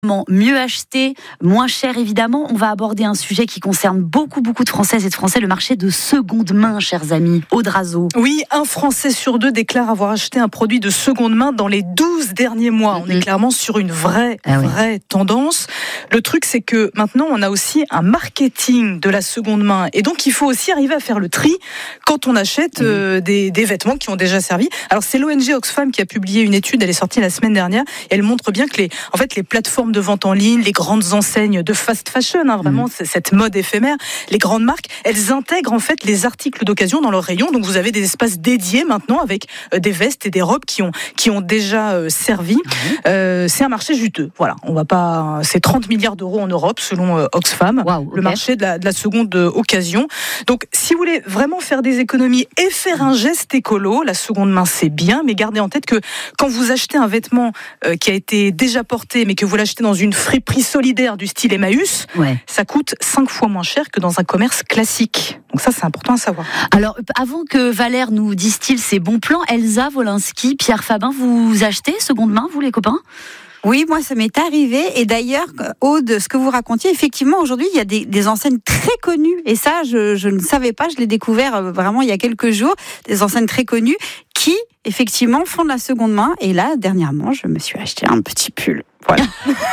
Mieux acheter, moins cher évidemment. On va aborder un sujet qui concerne beaucoup de Françaises et de Français, le marché de seconde main, chers amis. Aude Razo. Oui, un Français sur deux déclare avoir acheté un produit de seconde main dans les 12 derniers mois. On est clairement sur une vraie tendance. Le truc, c'est que maintenant, on a aussi un marketing de la seconde main. Et donc, il faut aussi arriver à faire le tri quand on achète des vêtements qui ont déjà servi. Alors, c'est l'ONG Oxfam qui a publié une étude, elle est sortie la semaine dernière, et elle montre bien que les plateformes de vente en ligne, les grandes enseignes de fast fashion, vraiment, c'est cette mode éphémère, les grandes marques, elles intègrent en fait les articles d'occasion dans leurs rayons. Donc vous avez des espaces dédiés maintenant avec des vestes et des robes qui ont déjà servi. C'est un marché juteux. Voilà, on va pas. C'est 30 milliards d'euros en Europe selon Oxfam, le marché de la seconde occasion. Donc si vous voulez vraiment faire des économies et faire un geste écolo, la seconde main c'est bien, mais gardez en tête que quand vous achetez un vêtement qui a été déjà porté, mais que vous l'achetez dans une friperie solidaire du style Emmaüs, ça coûte 5 fois moins cher que dans un commerce classique. Donc ça, c'est important à savoir. Alors, avant que Valère nous distille ses bons plans, Elsa Wolinski, Pierre Fabin, vous achetez seconde main, vous les copains ? Oui, moi ça m'est arrivé, et d'ailleurs, Aude, ce que vous racontiez, effectivement, aujourd'hui, il y a des enseignes très connues, et ça, je ne savais pas, je l'ai découvert vraiment il y a quelques jours, des enseignes très connues qui, effectivement, font de la seconde main, et là, dernièrement, je me suis acheté un petit pull. Voilà.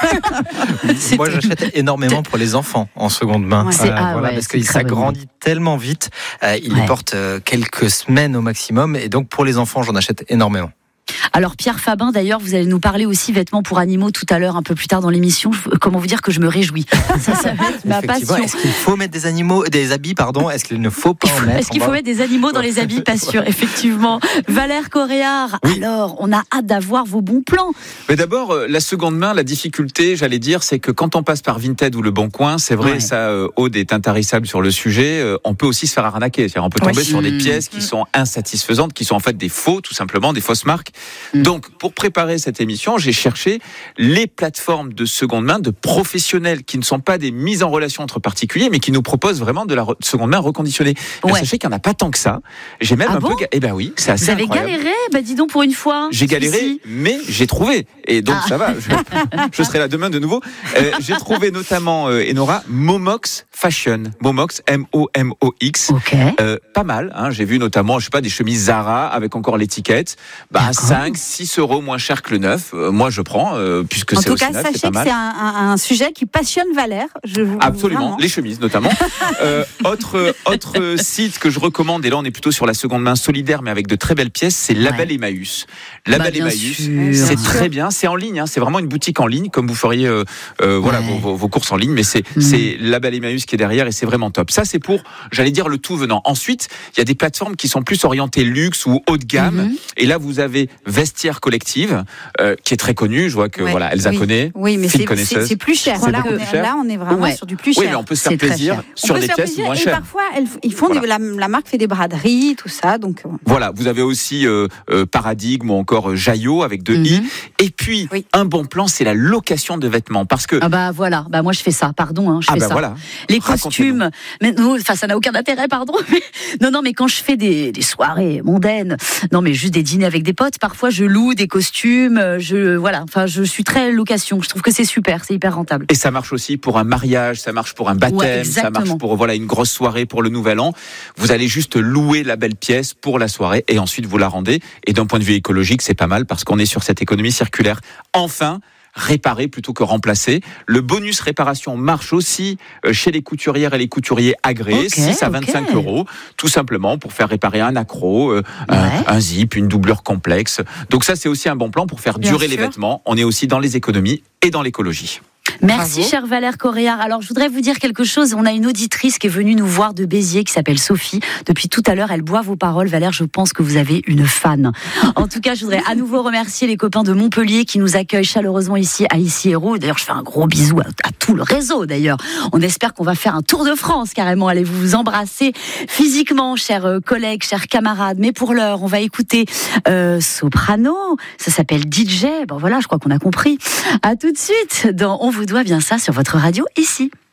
Moi, j'achète énormément pour les enfants en seconde main. Parce que ça grandit tellement vite. Ils les portent quelques semaines au maximum. Et donc, pour les enfants, j'en achète énormément. Alors Pierre Fabin, d'ailleurs, vous allez nous parler aussi vêtements pour animaux tout à l'heure, un peu plus tard dans l'émission. Comment vous dire que je me réjouis. Ça va être ma passion. Est-ce qu'il faut mettre des habits, Est-ce qu'il ne faut pas en mettre? Est-ce qu'il faut mettre des animaux dans les habits? Pas sûr, effectivement. Valère Coréard, alors, on a hâte d'avoir vos bons plans. Mais d'abord, la seconde main, la difficulté, j'allais dire, c'est que quand on passe par Vinted ou Le Bon Coin, c'est vrai, ça, Aude est intarissable sur le sujet, on peut aussi se faire arnaquer. C'est-à-dire, on peut tomber sur des pièces qui sont insatisfaisantes, qui sont en fait des faux, tout simplement, des fausses marques. Donc, pour préparer cette émission, j'ai cherché les plateformes de seconde main de professionnels qui ne sont pas des mises en relation entre particuliers, mais qui nous proposent vraiment de la seconde main reconditionnée. Sachez qu'il n'y en a pas tant que ça. J'ai même un peu... Eh ben oui, c'est assez incroyable. Vous avez galéré? Dis donc pour une fois. J'ai galéré, mais j'ai trouvé. Et donc ça va, je serai là demain de nouveau. J'ai trouvé notamment, Enora, Momox Fashion. Momox, M-O-M-O-X. Pas mal, j'ai vu notamment, des chemises Zara avec encore l'étiquette. 5-6 euros moins cher que le neuf. Moi, je prends, puisque c'est aussi neuf, c'est pas mal. En tout cas, sachez que c'est un sujet qui passionne Valère. Absolument, les chemises notamment. Autre site que je recommande, et là on est plutôt sur la seconde main solidaire, mais avec de très belles pièces, c'est Label Emmaüs. Label Emmaüs, c'est très bien, c'est en ligne, c'est vraiment une boutique en ligne, comme vous feriez vos courses en ligne, mais c'est Label Emmaüs qui est derrière, et c'est vraiment top. Ça, c'est pour, j'allais dire, le tout venant. Ensuite, il y a des plateformes qui sont plus orientées luxe ou haut de gamme, et là vous avez Vestiaire Collective, qui est très connue, je vois que Elsa connaît. Oui, mais c'est plus cher. Là, on est vraiment sur du plus cher. Oui, mais on peut se faire plaisir sur des pièces moins chères. Et parfois, ils font la marque fait des braderies, tout ça. Donc voilà, vous avez aussi Paradigme ou encore Jaillot avec 2 i. Et puis un bon plan, c'est la location de vêtements, parce que moi je fais ça. Pardon, je fais ça. Voilà. Les costumes, mais ça n'a aucun intérêt, pardon. Mais quand je fais des soirées mondaines, mais juste des dîners avec des potes, parfois je loue des costumes. Je suis très location. Je trouve que c'est super, c'est hyper rentable. Et ça marche aussi pour un mariage, ça marche pour un baptême, ça marche pour une grosse soirée pour le Nouvel An. Vous allez juste louer la belle pièce pour la soirée et ensuite vous la rendez. Et d'un point de vue écologique, c'est pas mal parce qu'on est sur cette économie circulaire. Enfin, réparer plutôt que remplacer. Le bonus réparation marche aussi chez les couturières et les couturiers agréés, 6 à 25 euros, tout simplement pour faire réparer un accro, un zip, une doublure complexe. Donc ça, c'est aussi un bon plan pour faire durer les vêtements. On est aussi dans les économies et dans l'écologie. Merci, cher Valère Coréard. Alors, je voudrais vous dire quelque chose. On a une auditrice qui est venue nous voir de Béziers, qui s'appelle Sophie. Depuis tout à l'heure, elle boit vos paroles. Valère, je pense que vous avez une fan. En tout cas, je voudrais à nouveau remercier les copains de Montpellier qui nous accueillent chaleureusement ici à Issy-Hérault. D'ailleurs, je fais un gros bisou à tout le réseau, d'ailleurs. On espère qu'on va faire un tour de France, carrément. Allez-vous vous embrasser physiquement, chers collègues, chers camarades. Mais pour l'heure, on va écouter Soprano. Ça s'appelle DJ. Je crois qu'on a compris. À tout de suite dans On vous doit bien ça sur votre radio ici.